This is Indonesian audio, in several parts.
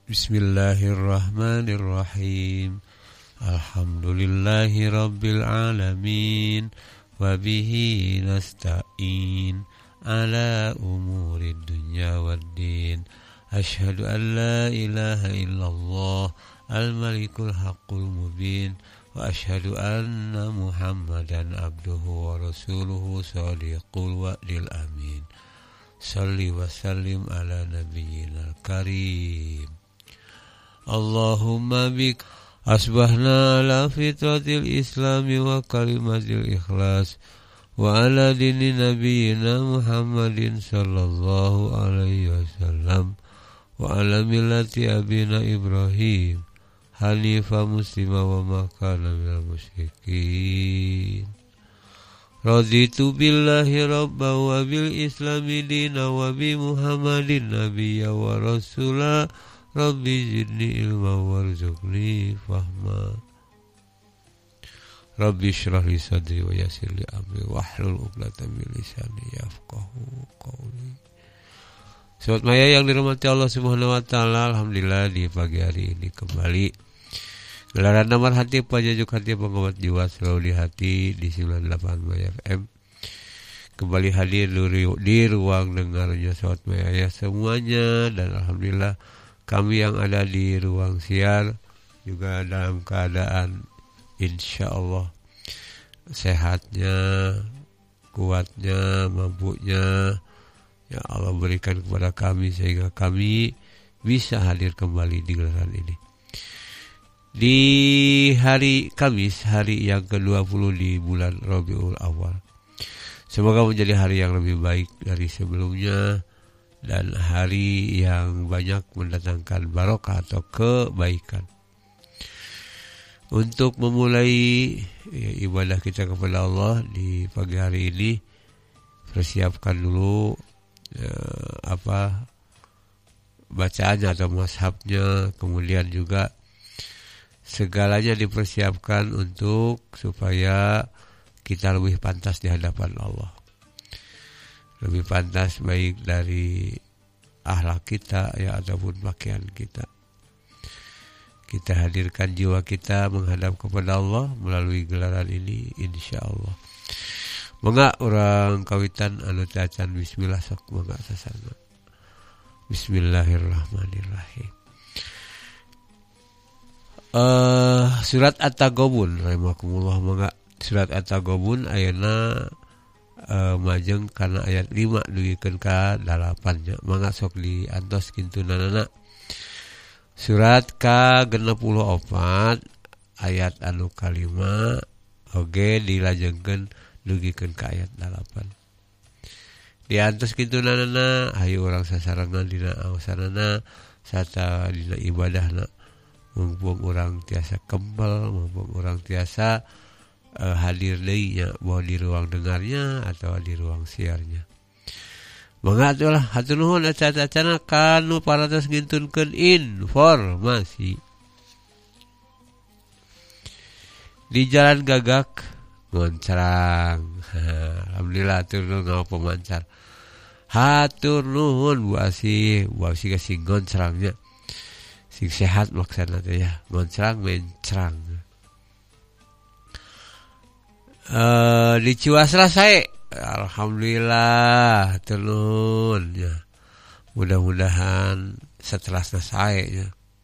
Bismillahirrahmanirrahim. Alhamdulillahi rabbil alamin. Wabihi nasta'in ala umurid dunya waddin. Asyhadu an la ilaha illallah al-malikul haqqul mubin. Wa asyhadu anna Muhammadan abduhu wa rasuluhu shadiqul wa'dil amin. Salli wa sallim ala nabiyyina karim. Allahumma bik asbahna ala fitratil islami wa kalimatil ikhlas wa ala dini nabiyyina Muhammadin sallallahu alaihi wasallam wa ala millati abina Ibrahim hanifa muslima wa ma kana minal musyrikin. Raditu billahi rabba wa bil islami dina wa bi Muhammadin nabiyya wa rasula. Rabbi zidni ilma warzuqni fahma. Rabbi shrah li sadri wa yassir li amri wahlul 'uqdatam min lisani yafqahu qawli. Sobat Maya yang dirahmati Allah Subhanahu wa taala, alhamdulillah di pagi hari ini kembali gelaran Damar Hati, penyejuk hati, pengobat jiwa, selalu di hati di 98 Maya FM. Kembali hadir di ruang dengarnya Sobat Maya ya semuanya, dan alhamdulillah kami yang ada di ruang siar juga dalam keadaan insya Allah sehatnya, kuatnya, mampunya ya Allah berikan kepada kami sehingga kami bisa hadir kembali di gelaran ini. Di hari Kamis, hari yang ke-20 di bulan Rabiul Awal. Semoga menjadi hari yang lebih baik dari sebelumnya dan hari yang banyak mendatangkan barokah atau kebaikan. Untuk memulai ibadah kita kepada Allah di pagi hari ini, persiapkan dulu bacaannya atau mazhabnya, kemudian juga segalanya dipersiapkan untuk supaya kita lebih pantas di hadapan Allah. Lebih pantas baik dari akhlak kita ya ataupun pakaian kita. Kita hadirkan jiwa kita menghadap kepada Allah melalui gelaran ini insyaallah. Mangga urang kawitan anu tacan bismillah sok mangga sasana. Bismillahirrahmanirrahim. Surat At-Taghabun rahimakumullah mangga. Surat At-Taghabun ayeuna majeng kana ayat 5 dugikeun ka 8 nya. Mangga sok diantos kintunana. Surat ka-64 ayat anu kalima oge dilajengkeun dugikeun ka ayat 8. Diantos kintunana hayu urang sasarangan dina aosanana sarta dina ibadahna. Mumpung urang tiasa kempel, mumpung urang tiasa hadir deui nya bawa di ruang dengarnya atau di ruang siarnya. Mangga atuh hatur nuhun aca-acana kanu paratos ngintunkeun informasi. Di Jalan Gagak ngoncrang. Alhamdulillah hatur nuhun ngawa pemancar. Hatur nuhun Bu Asih kasih ngoncrangnya. Sing sehat maksana teh ya, ngoncrang mencrang. Di Ciwasra sae alhamdulillah turun ya. Mudah-mudahan setelah selesai ya.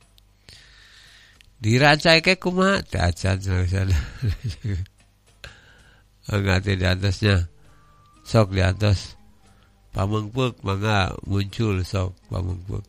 Dirancai ke kumaha teh acan sana. Enggak teh di atasnya. Sok di atas. Pamengpeuk mangga muncul sok pamengpeuk.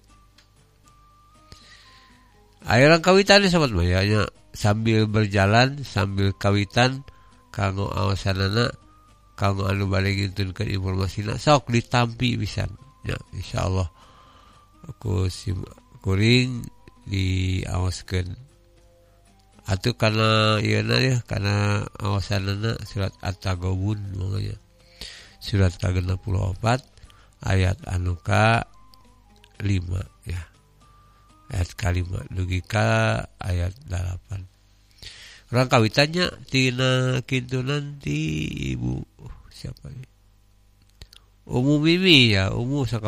Ayeuna kawitan sobat mayanya sambil berjalan sambil kawitan kanggo aosanana kanggo anu bade ngintunkeun informasina sok ditampi pisan ya insyaallah aku kuring diaoskeun atuh kana ieuna ya kana aosanana surat At-Taghabun manganya surat ka-64 ayat anu ka-5 ya ayat ka-5 dugi ka ayat 8. Orang kawitannya tina kintu nanti ibu siapa nih? Umu Mimi ya, Umu